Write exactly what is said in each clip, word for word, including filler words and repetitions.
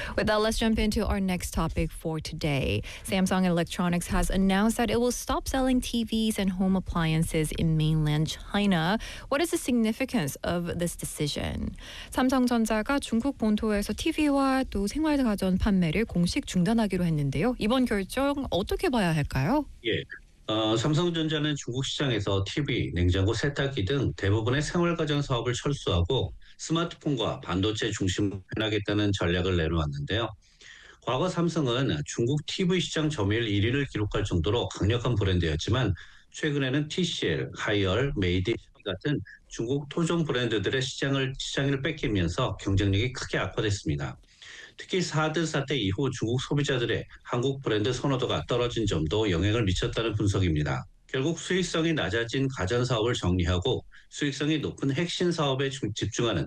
With that, let's jump into our next topic for today. Samsung Electronics has announced that it will stop selling T Vs and home appliances in mainland China. What is the significance of this decision? 삼성전자가 중국 본토에서 티비와 또 생활가전 판매를 공식 중단하기로 했는데요. 이번 결정 어떻게 봐야 할까요? 예. 어, 삼성전자는 중국 시장에서 티비, 냉장고, 세탁기 등 대부분의 생활가전 사업을 철수하고 스마트폰과 반도체 중심으로 변하겠다는 전략을 내놓았는데요. 과거 삼성은 중국 티비 시장 점유율 일 위를 기록할 정도로 강력한 브랜드였지만 최근에는 티씨엘, 하이얼, 메이드 같은 중국 토종 브랜드들의 시장을 시장을 뺏기면서 경쟁력이 크게 악화됐습니다. 특히 사 드 사태 이후 중국 소비자들의 한국 브랜드 선호도가 떨어진 점도 영향을 미쳤다는 분석입니다. 결국 수익성이 낮아진 가전 사업을 정리하고 수익성이 높은 핵심 사업에 집중하는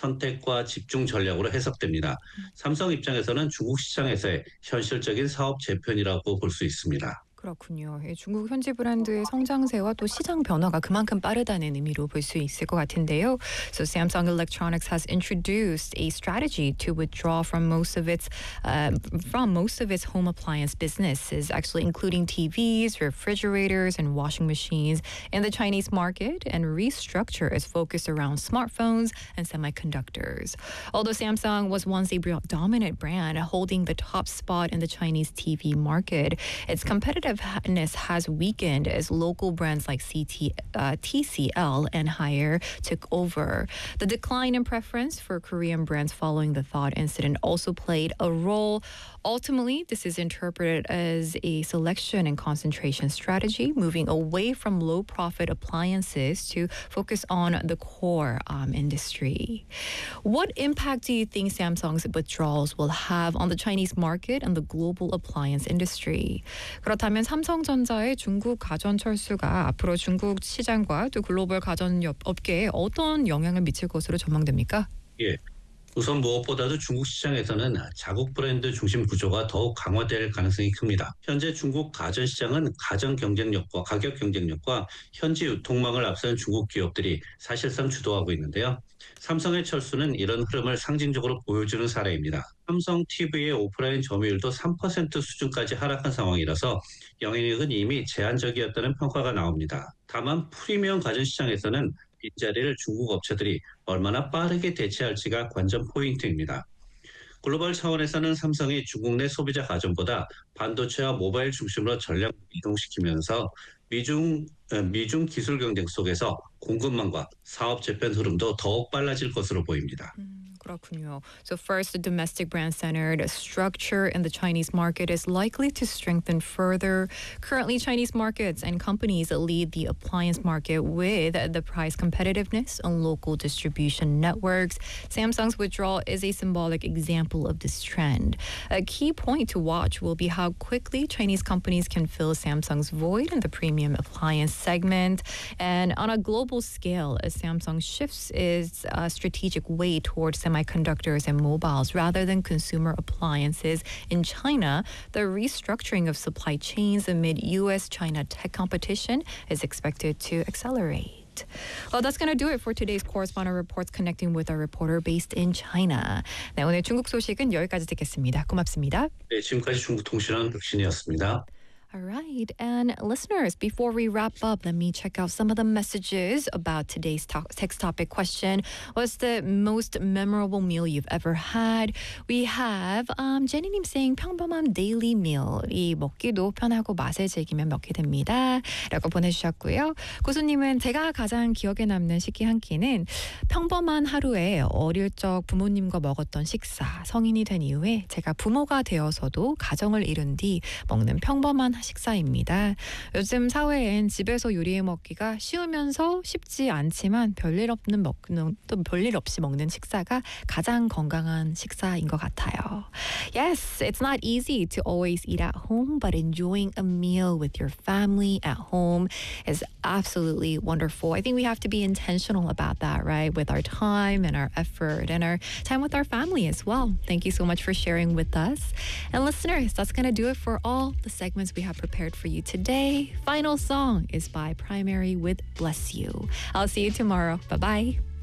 선택과 집중 전략으로 해석됩니다. 삼성 입장에서는 중국 시장에서의 현실적인 사업 재편이라고 볼 수 있습니다. 그렇군요. 중국 현지 브랜드의 성장세와 또 시장 변화가 그만큼 빠르다는 의미로 볼 수 있을 것 같은데요. So Samsung Electronics has introduced a strategy to withdraw from most of its uh, from most of its home appliance businesses, actually including T Vs, refrigerators, and washing machines in the Chinese market, and restructure its focus around smartphones and semiconductors. Although Samsung was once a dominant brand holding the top spot in the Chinese T V market, its competitive has weakened as local brands like C T, uh, T C L and Haier took over. The decline in preference for Korean brands following the Thought incident also played a role. Ultimately, this is interpreted as a selection and concentration strategy, moving away from low-profit appliances to focus on the core um, industry. What impact do you think Samsung's withdrawals will have on the Chinese market and the global appliance industry? 그렇다면 삼성전자의 중국 가전 철수가 앞으로 중국 시장과 또 글로벌 가전 업계에 어떤 영향을 미칠 것으로 전망됩니까? 예. 우선 무엇보다도 중국 시장에서는 자국 브랜드 중심 구조가 더욱 강화될 가능성이 큽니다. 현재 중국 가전 시장은 가전 경쟁력과 가격 경쟁력과 현지 유통망을 앞세운 중국 기업들이 사실상 주도하고 있는데요. 삼성의 철수는 이런 흐름을 상징적으로 보여주는 사례입니다. 삼성 티비의 오프라인 점유율도 삼 퍼센트 수준까지 하락한 상황이라서 영향력은 이미 제한적이었다는 평가가 나옵니다. 다만 프리미엄 가전 시장에서는 빈자리를 중국 업체들이 얼마나 빠르게 대체할지가 관전 포인트입니다. 글로벌 차원에서는 삼성이 중국 내 소비자 가전보다 반도체와 모바일 중심으로 전략을 이동시키면서 미중, 미중 기술 경쟁 속에서 공급망과 사업 재편 흐름도 더욱 빨라질 것으로 보입니다. 그렇군요. So first, the domestic brand-centered structure in the Chinese market is likely to strengthen further. Currently, Chinese markets and companies lead the appliance market with the price competitiveness on local distribution networks. Samsung's withdrawal is a symbolic example of this trend. A key point to watch will be how quickly Chinese companies can fill Samsung's void in the premium appliance segment. And on a global scale, as Samsung shifts its uh, strategic weight towards semiconductors and mobiles rather than consumer appliances in China, the restructuring of supply chains amid U S-China tech competition is expected to accelerate. Well, that's going to do it for today's correspondent reports connecting with our reporter based in China. 네, 오늘 중국 소식은 여기까지 듣겠습니다. 고맙습니다. 네, 지금까지 중국통신원 박신이었습니다. All right. And listeners, before we wrap up, let me check out some of the messages about today's to- text topic question. What's the most memorable meal you've ever had? We have um, Jenny님 saying 평범한 daily meal. 이 먹기도 편하고 맛을 즐기면 먹게 됩니다. 라고 보내주셨고요. 고수님은 제가 가장 기억에 남는 식기 한 끼는 평범한 하루에 어릴 적 부모님과 먹었던 식사. 성인이 된 이후에 제가 부모가 되어서도 가정을 이룬 뒤 먹는 평범한 식사입니다. 요즘 사회엔 집에서 요리해 먹기가 쉬우면서 쉽지 않지만 별일 없는 먹는 또 별일 없이 먹는 식사가 가장 건강한 식사인 것 같아요. Yes, it's not easy to always eat at home, but enjoying a meal with your family at home is absolutely wonderful. I think we have to be intentional about that, right? With our time and our effort and our time with our family as well. Thank you so much for sharing with us. And listeners, that's going to do it for all the segments we have prepared for you today. Final song is by Primary with Bless You. I'll see you tomorrow. Bye-bye.